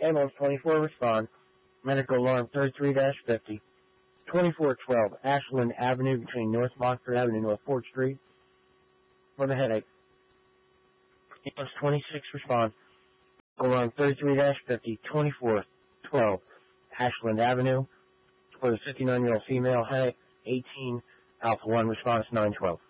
Ambulance 24 responds. Medical alarm 33-50. 2412 Ashland Avenue between North Montford Avenue and North 4th Street. For the headache. Ambulance 26 responds. Medical alarm 33-50. 2412 Ashland Avenue. For the 59-year-old female headache. 18 Alpha 1 response 912.